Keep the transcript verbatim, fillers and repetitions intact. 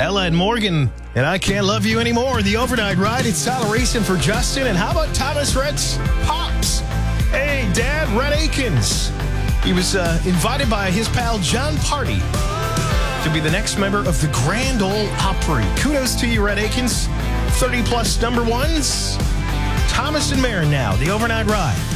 Ella and Morgan, and I Can't Love You Anymore. The overnight ride, it's Tyler racing for Justin. And how about Thomas Rhett's Pops? Hey, Dad, Rhett Akins. He was uh, invited by his pal John Party to be the next member of the Grand Ole Opry. Kudos to you, Rhett Akins. thirty plus number ones. Thomas and Marin now, the overnight ride.